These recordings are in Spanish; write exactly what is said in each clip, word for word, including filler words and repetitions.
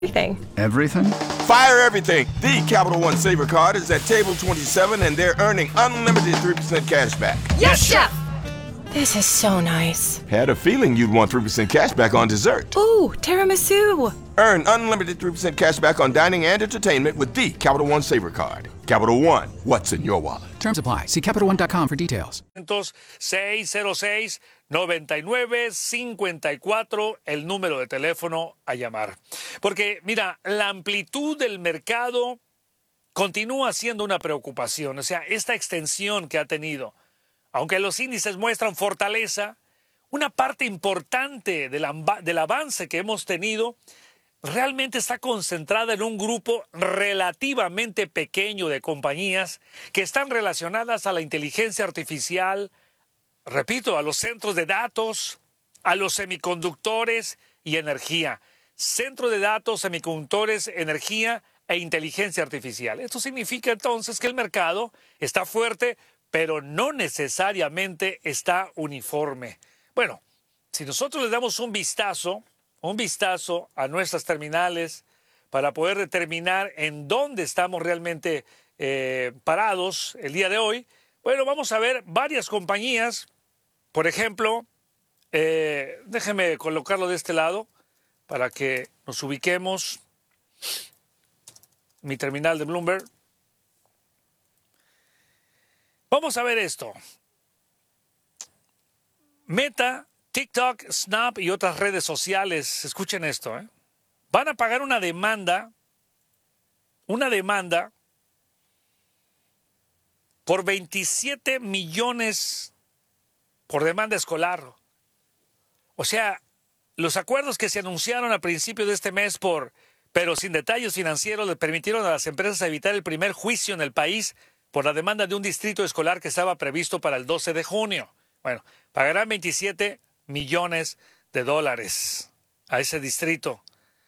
Everything. Everything? Fire everything. The Capital One Saver Card is at table twenty-seven, and they're earning unlimited three percent cash back. Yes, Chef! This is so nice. Had a feeling you'd want three percent cash back on dessert. Ooh, tiramisu. Earn unlimited three percent cash back on dining and entertainment with the Capital One Saver Card. Capital One, what's in your wallet? Terms apply. See Capital One dot com for details. seis cero seis, nueve nueve cinco cuatro, el número de teléfono a llamar. Porque, mira, la amplitud del mercado continúa siendo una preocupación. O sea, esta extensión que ha tenido, aunque los índices muestran fortaleza, una parte importante del, del avance que hemos tenido realmente está concentrada en un grupo relativamente pequeño de compañías que están relacionadas a la inteligencia artificial, repito, a los centros de datos, a los semiconductores y energía. Centro de datos, semiconductores, energía e inteligencia artificial. Esto significa entonces que el mercado está fuerte, pero no necesariamente está uniforme. Bueno, si nosotros le damos un vistazo, un vistazo a nuestras terminales para poder determinar en dónde estamos realmente eh, parados el día de hoy, bueno, vamos a ver varias compañías. Por ejemplo, eh, déjeme colocarlo de este lado para que nos ubiquemos. Mi terminal de Bloomberg. Vamos a ver esto. Meta, TikTok, Snap y otras redes sociales, escuchen esto, ¿eh? Van a pagar una demanda, una demanda por veintisiete millones por demanda escolar. O sea, los acuerdos que se anunciaron a principios de este mes por, pero sin detalles financieros, le permitieron a las empresas evitar el primer juicio en el país por la demanda de un distrito escolar que estaba previsto para el doce de junio. Bueno, pagarán veintisiete millones de dólares a ese distrito.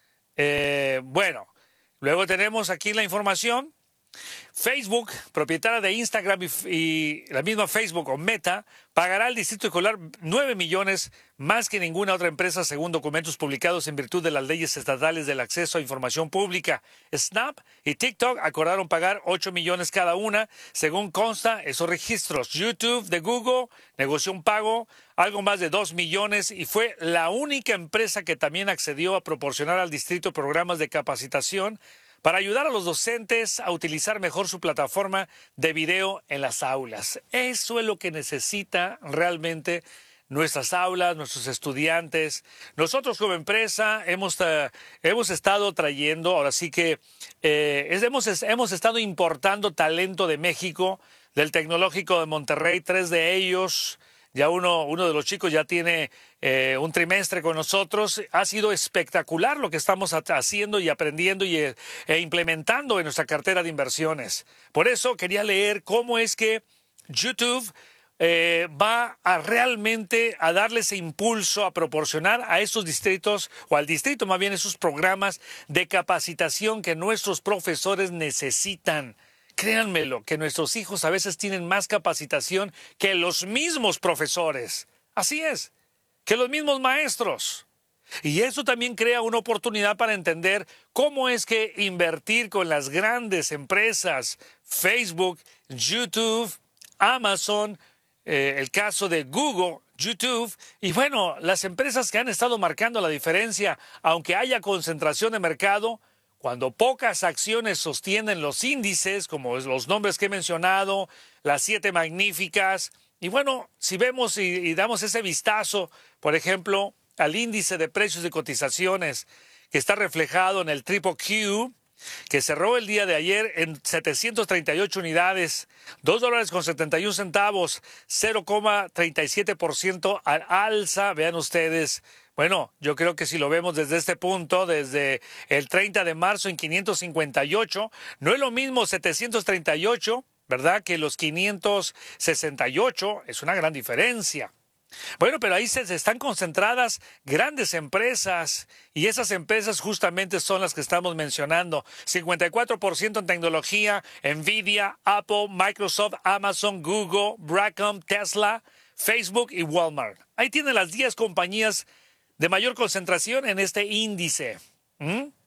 Eh, bueno, luego tenemos aquí la información. Facebook, propietaria de Instagram y, y la misma Facebook o Meta, pagará al distrito escolar nueve millones más que ninguna otra empresa según documentos publicados en virtud de las leyes estatales del acceso a información pública. Snap y TikTok acordaron pagar ocho millones cada una, según consta esos registros. YouTube de Google negoció un pago algo más de dos millones y fue la única empresa que también accedió a proporcionar al distrito programas de capacitación para ayudar a los docentes a utilizar mejor su plataforma de video en las aulas. Eso es lo que necesita realmente nuestras aulas, nuestros estudiantes. Nosotros como empresa hemos, uh, hemos estado trayendo, ahora sí que eh, hemos, hemos estado importando talento de México, del Tecnológico de Monterrey, tres de ellos. Ya uno, uno de los chicos ya tiene eh, un trimestre con nosotros. Ha sido espectacular lo que estamos haciendo y aprendiendo y, e implementando en nuestra cartera de inversiones. Por eso quería leer cómo es que YouTube eh, va a realmente a darle ese impulso, a proporcionar a estos distritos, o al distrito más bien, esos programas de capacitación que nuestros profesores necesitan. Créanmelo, que nuestros hijos a veces tienen más capacitación que los mismos profesores. Así es, que los mismos maestros. Y eso también crea una oportunidad para entender cómo es que invertir con las grandes empresas, Facebook, YouTube, Amazon, eh, el caso de Google, YouTube, y bueno, las empresas que han estado marcando la diferencia, aunque haya concentración de mercado. Cuando pocas acciones sostienen los índices, como los nombres que he mencionado, las siete magníficas, y bueno, si vemos y, y damos ese vistazo, por ejemplo, al índice de precios de cotizaciones, que está reflejado en el Triple Q, que cerró el día de ayer en setecientas treinta y ocho unidades, dos dólares con setenta y un centavos, cero coma treinta y siete por ciento al alza, vean ustedes. Bueno, yo creo que si lo vemos desde este punto, desde el treinta de marzo en quinientos cincuenta y ocho, no es lo mismo setecientos treinta y ocho, ¿verdad?, que los quinientos sesenta y ocho, es una gran diferencia. Bueno, pero ahí se, se están concentradas grandes empresas y esas empresas justamente son las que estamos mencionando. cincuenta y cuatro por ciento en tecnología, Nvidia, Apple, Microsoft, Amazon, Google, Broadcom, Tesla, Facebook y Walmart. Ahí tienen las diez compañías de mayor concentración en este índice. ¿Mm?